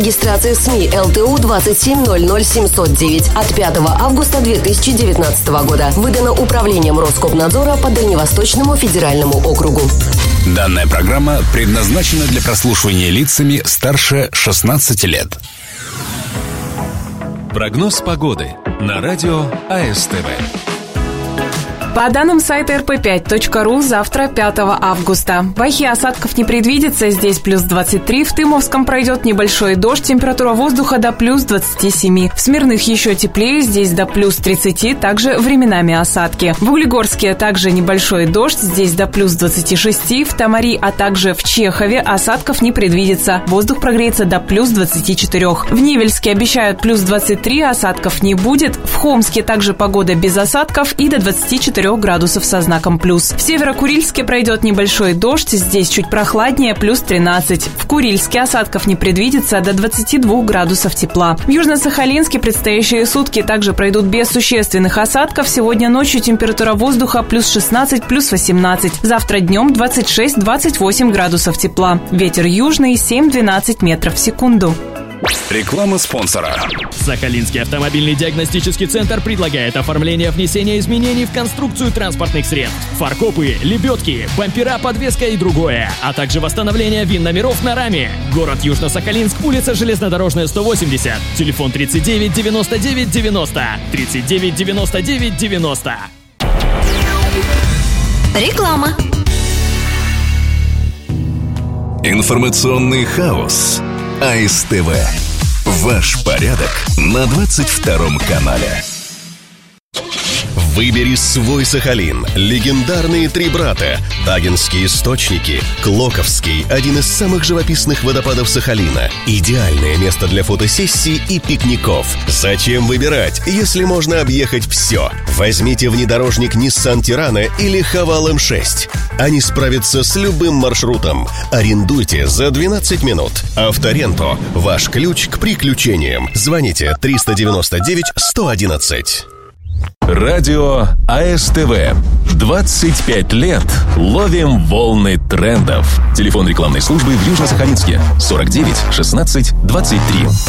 Регистрация СМИ ЛТУ 2700709 от 5 августа 2019 года. Выдано Управлением Роскомнадзора по Дальневосточному федеральному округу. Данная программа предназначена для прослушивания лицами старше 16 лет. Прогноз погоды на радио АСТВ. По данным сайта rp5.ru, завтра, 5 августа. В Ахе осадков не предвидится, здесь плюс 23, в Тымовском пройдет небольшой дождь, температура воздуха до плюс 27. В Смирных еще теплее, здесь до плюс 30, также временами осадки. В Углегорске также небольшой дождь, здесь до плюс 26, в Тамари, а также в Чехове осадков не предвидится, воздух прогреется до плюс 24. В Невельске обещают плюс 23, осадков не будет, в Хомске также погода без осадков и до 24 градусов со знаком плюс. В Северо-Курильске пройдет небольшой дождь, здесь чуть прохладнее, плюс 13. В Курильске осадков не предвидится, до 22 градусов тепла. В Южно-Сахалинске предстоящие сутки также пройдут без существенных осадков. Сегодня ночью температура воздуха плюс 16, плюс 18. Завтра днем 26-28 градусов тепла. Ветер южный 7-12 метров в секунду. Реклама спонсора. Сахалинский автомобильный диагностический центр предлагает оформление внесения изменений в конструкцию транспортных средств. Фаркопы, лебедки, бампера, подвеска и другое. А также восстановление ВИН-номеров на раме. Город Южно-Сахалинск, улица Железнодорожная, 180. Телефон 39 99 90. 39 99 90. Реклама. Информационный хаос. АСТВ. Ваш порядок на 22-м канале. Выбери свой Сахалин. Легендарные три брата. Тагинские источники. Клоковский, один из самых живописных водопадов Сахалина. Идеальное место для фотосессий и пикников. Зачем выбирать, если можно объехать все? Возьмите внедорожник Nissan Tirana или Haval M6. Они справятся с любым маршрутом. Арендуйте за 12 минут. Авторенто. Ваш ключ к приключениям. Звоните 399 111. Радио АСТВ. 25 лет ловим волны трендов. Телефон рекламной службы в Южно-Сахалинске 49 16 23.